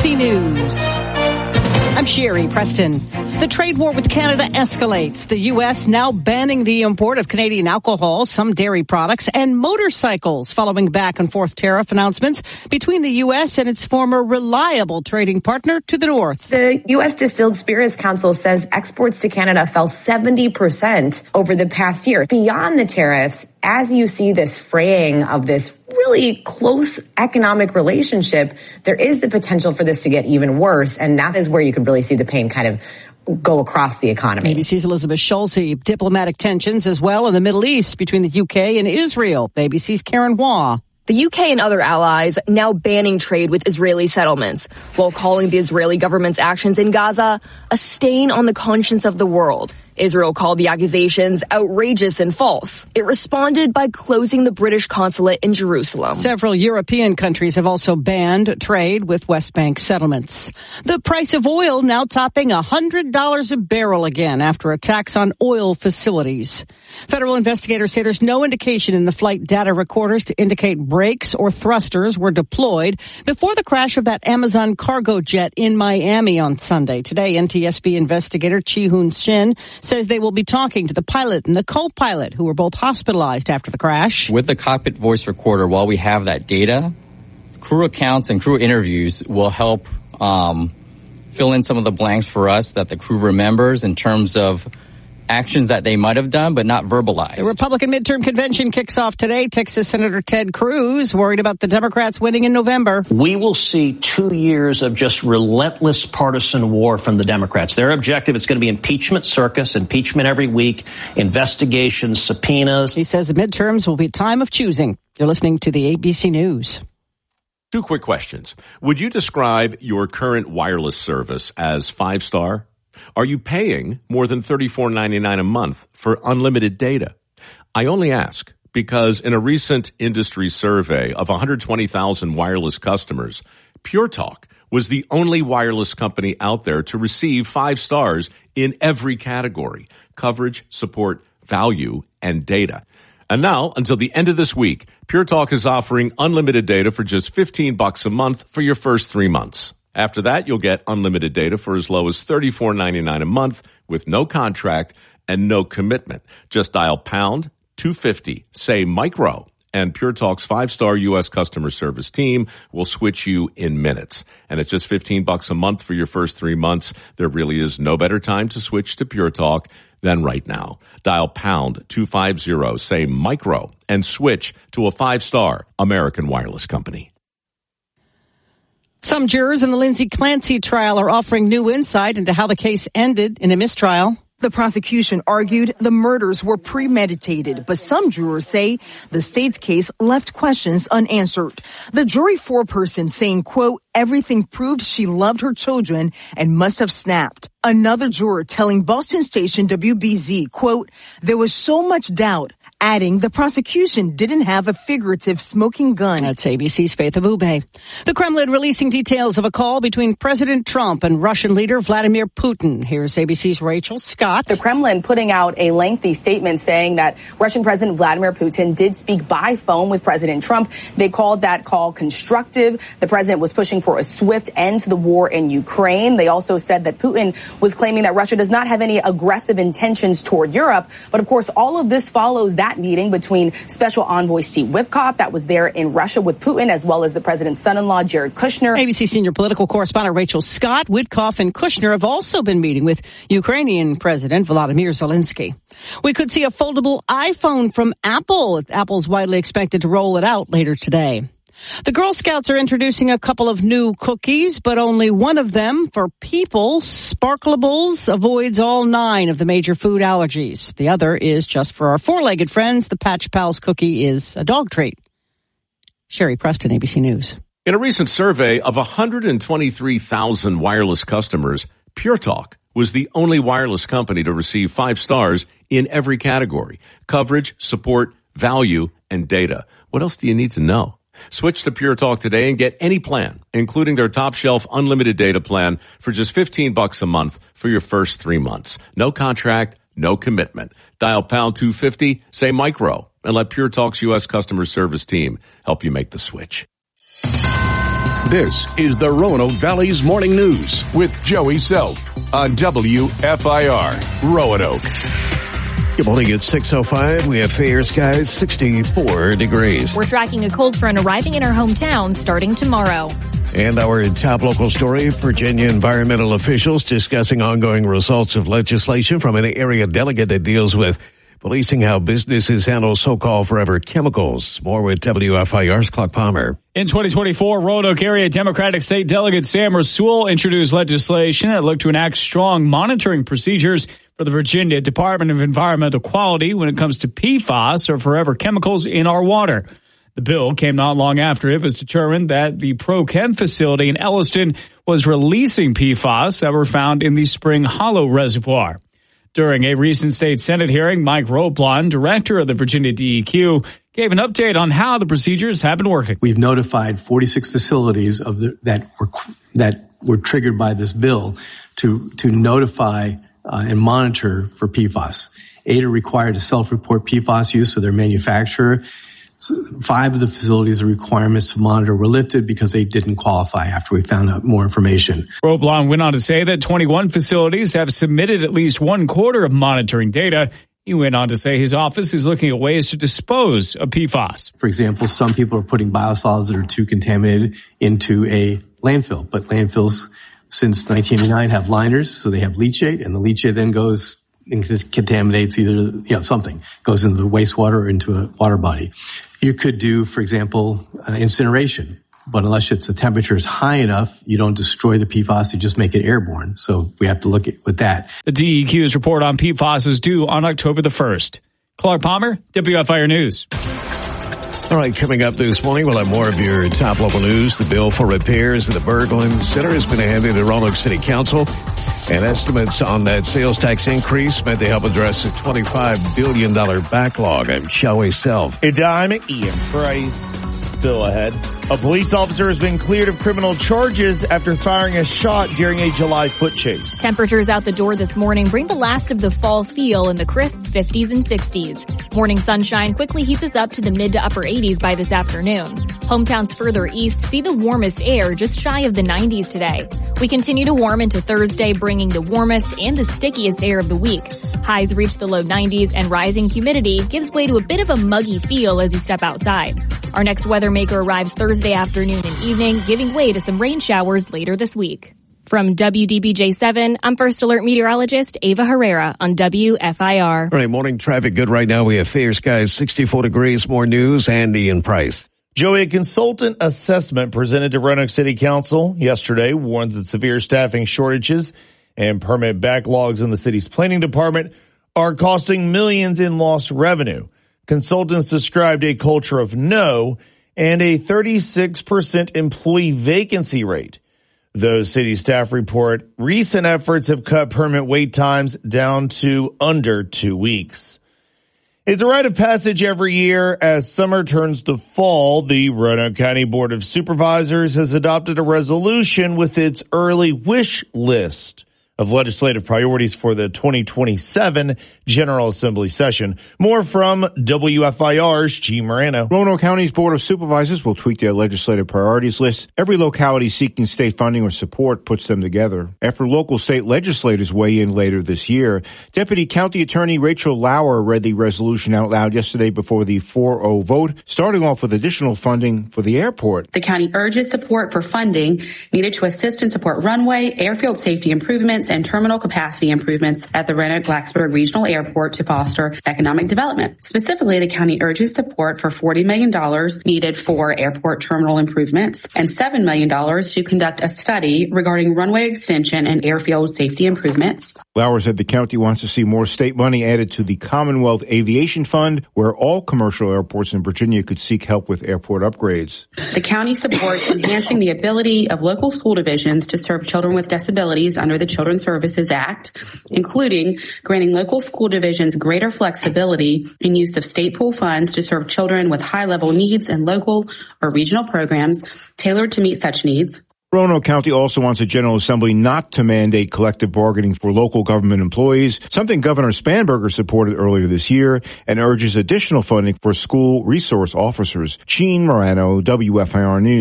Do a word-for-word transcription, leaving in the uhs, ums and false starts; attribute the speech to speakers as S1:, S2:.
S1: C News. I'm Sherry Preston. The trade war with Canada escalates. The U S now banning the import of Canadian alcohol, some dairy products, and motorcycles following back and forth tariff announcements between the U S and its former reliable trading partner to the north.
S2: The U S Distilled Spirits Council says exports to Canada fell seventy percent over the past year. Beyond the tariffs, as you see this fraying of this really close economic relationship, there is the potential for this to get even worse. And that is where you could really see the pain kind of go across the economy.
S1: A B C's Elizabeth Schulze. Diplomatic tensions as well in the Middle East between the U K and Israel. A B C's Karen Waugh.
S3: The U K and other allies now banning trade with Israeli settlements, while calling the Israeli government's actions in Gaza a stain on the conscience of the world. Israel called the accusations outrageous and false. It responded by closing the British consulate in Jerusalem.
S1: Several European countries have also banned trade with West Bank settlements. The price of oil now topping one hundred dollars a barrel again after attacks on oil facilities. Federal investigators say there's no indication in the flight data recorders to indicate brakes or thrusters were deployed before the crash of that Amazon cargo jet in Miami on Sunday. Today, N T S B investigator Chi-Hoon Shin says they will be talking to the pilot and the co-pilot who were both hospitalized after the crash.
S4: With the cockpit voice recorder, while we have that data, crew accounts and crew interviews will help um, fill in some of the blanks for us that the crew remembers in terms of actions that they might have done but not verbalized.
S1: The Republican midterm convention kicks off today. Texas Senator Ted Cruz worried about the Democrats winning in November.
S5: We will see two years of just relentless partisan war from the Democrats. Their objective is going to be impeachment circus, impeachment every week, investigations, subpoenas.
S1: He says the midterms will be a time of choosing. You're listening to the A B C News.
S6: Two quick questions. Would you describe your current wireless service as five-star? Are you paying more than thirty-four ninety-nine a month for unlimited data? I only ask because in a recent industry survey of one hundred twenty thousand wireless customers, Pure Talk was the only wireless company out there to receive five stars in every category: coverage, support, value, and data. And now, until the end of this week, Pure Talk is offering unlimited data for just fifteen bucks a month for your first three months. After that, you'll get unlimited data for as low as thirty-four ninety-nine a month with no contract and no commitment. Just dial pound two fifty, say micro, and Pure Talk's five-star U S customer service team will switch you in minutes. And at just fifteen bucks a month for your first three months, there really is no better time to switch to Pure Talk than right now. Dial pound two fifty, say micro, and switch to a five-star American wireless company.
S1: Some jurors in the Lindsay Clancy trial are offering new insight into how the case ended in a mistrial.
S7: The prosecution argued the murders were premeditated, but some jurors say the state's case left questions unanswered. The jury foreperson saying, quote, everything proved she loved her children and must have snapped. Another juror telling Boston station W B Z, quote, there was so much doubt, adding the prosecution didn't have a figurative smoking gun.
S1: That's A B C's Faith Abube. The Kremlin releasing details of a call between President Trump and Russian leader Vladimir Putin. Here's A B C's Rachel Scott.
S8: The Kremlin putting out a lengthy statement saying that Russian President Vladimir Putin did speak by phone with President Trump. They called that call constructive. The president was pushing for a swift end to the war in Ukraine. They also said that Putin was claiming that Russia does not have any aggressive intentions toward Europe. But of course, all of this follows that meeting between Special Envoy Steve Witkoff that was there in Russia with Putin, as well as the president's son-in-law, Jared Kushner.
S1: A B C senior political correspondent Rachel Scott. Witkoff and Kushner have also been meeting with Ukrainian President Volodymyr Zelensky. We could see a foldable iPhone from Apple. Apple's widely expected to roll it out later today. The Girl Scouts are introducing a couple of new cookies, but only one of them for people. Sparklables avoids all nine of the major food allergies. The other is just for our four-legged friends. The Patch Pals cookie is a dog treat. Sherry Preston, A B C News.
S6: In a recent survey of one hundred twenty-three thousand wireless customers, Pure Talk was the only wireless company to receive five stars in every category: coverage, support, value, and data. What else do you need to know? Switch to Pure Talk today and get any plan, including their top shelf unlimited data plan for just fifteen bucks a month for your first three months. No contract, no commitment. Dial pound two fifty, say micro, and let Pure Talk's U S customer service team help you make the switch.
S9: This is the Roanoke Valley's Morning News with Joey Self on W F I R Roanoke.
S10: Good morning. It's six oh five. We have fair skies, sixty-four degrees.
S11: We're tracking a cold front arriving in our hometown starting tomorrow.
S10: And our top local story, Virginia environmental officials discussing ongoing results of legislation from an area delegate that deals with policing how businesses handle so-called forever chemicals. More with W F I R's Clark Palmer.
S12: In twenty twenty-four, Roanoke area Democratic State Delegate Sam Rasool introduced legislation that looked to enact strong monitoring procedures for the Virginia Department of Environmental Quality when it comes to P FAS, or forever chemicals, in our water. The bill came not long after it was determined that the ProChem facility in Elliston was releasing P FAS that were found in the Spring Hollow Reservoir. During a recent state Senate hearing, Mike Roblon, director of the Virginia D E Q, gave an update on how the procedures have been working.
S13: We've notified forty-six facilities of the, that were that were triggered by this bill to to notify uh, and monitor for P FAS. Eight are required to self-report P FAS use of their manufacturer. Five of the facilities, the requirements to monitor were lifted because they didn't qualify after we found out more information.
S12: Roblon went on to say that twenty-one facilities have submitted at least one quarter of monitoring data. He went on to say his office is looking at ways to dispose of P FAS.
S13: For example, some people are putting biosolids that are too contaminated into a landfill, but landfills since nineteen eighty-nine have liners, so they have leachate, and the leachate then goes and contaminates either, you know, something goes into the wastewater or into a water body. You could do, for example, uh, incineration, but unless it's the temperature is high enough, you don't destroy the P FAS, you just make it airborne. So we have to look at with that.
S12: The D E Q's report on P FAS is due on October the first. Clark Palmer, W F I R News.
S10: All right, coming up this morning, we'll have more of your top local news. The bill for repairs at the Berglund Center has been handed to Roanoke City Council. And estimates on that sales tax increase meant to help address a twenty-five billion dollars backlog. I'm Joey Self.
S14: A dime, Ian Price, still ahead. A police officer has been cleared of criminal charges after firing a shot during a July foot chase.
S11: Temperatures out the door this morning bring the last of the fall feel in the crisp fifties and sixties. Morning sunshine quickly heats us up to the mid to upper eighties by this afternoon. Hometowns further east see the warmest air just shy of the nineties today. We continue to warm into Thursday, bringing the warmest and the stickiest air of the week. Highs reach the low nineties, and rising humidity gives way to a bit of a muggy feel as you step outside. Our next weather maker arrives Thursday afternoon and evening, giving way to some rain showers later this week. From W D B J seven, I'm First Alert meteorologist Ava Herrera on W F I R.
S10: All right, morning traffic good right now. We have fair skies, sixty-four degrees, more news, and Ian Price.
S14: Joey, a consultant assessment presented to Roanoke City Council yesterday warns that severe staffing shortages and permit backlogs in the city's planning department are costing millions in lost revenue. Consultants described a culture of no and a thirty-six percent employee vacancy rate. Those city staff report recent efforts have cut permit wait times down to under two weeks. It's a rite of passage every year as summer turns to fall. The Roanoke County Board of Supervisors has adopted a resolution with its early wish list of legislative priorities for the twenty twenty-seven General Assembly session. More from W F I R's G. Morano.
S15: Roanoke County's Board of Supervisors will tweak their legislative priorities list. Every locality seeking state funding or support puts them together. After local state legislators weigh in later this year, Deputy County Attorney Rachel Lauer read the resolution out loud yesterday before the four oh vote, starting off with additional funding for the airport.
S16: The county urges support for funding needed to assist and support runway, airfield safety improvements, and terminal capacity improvements at the Roanoke-Blacksburg Regional Airport to foster economic development. Specifically, the county urges support for forty million dollars needed for airport terminal improvements and seven million dollars to conduct a study regarding runway extension and airfield safety improvements.
S15: Lauer said the county wants to see more state money added to the Commonwealth Aviation Fund, where all commercial airports in Virginia could seek help with airport upgrades.
S16: The county supports enhancing the ability of local school divisions to serve children with disabilities under the Children's Services Act, including granting local school divisions greater flexibility in use of state pool funds to serve children with high-level needs and local or regional programs tailored to meet such needs.
S15: Roanoke County also wants a General Assembly not to mandate collective bargaining for local government employees, something Governor Spanberger supported earlier this year, and urges additional funding for school resource officers. Gene Morano, W F I R News.